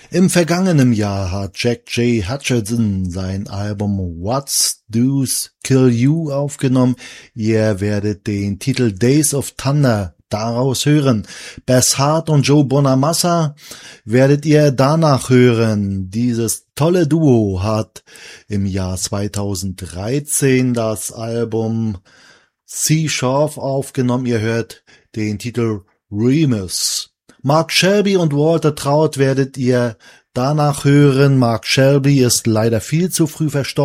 Im vergangenen Jahr hat Jack J. Hutcherson sein Album What's Do's Kill You aufgenommen. Ihr werdet den Titel Days of Thunder daraus hören. Bess Hart und Joe Bonamassa werdet ihr danach hören. Dieses tolle Duo hat im Jahr 2013 das Album Sea Shore aufgenommen. Ihr hört den Titel Remus. Mark Shelby und Walter Trout werdet ihr danach hören. Mark Shelby ist leider viel zu früh verstorben.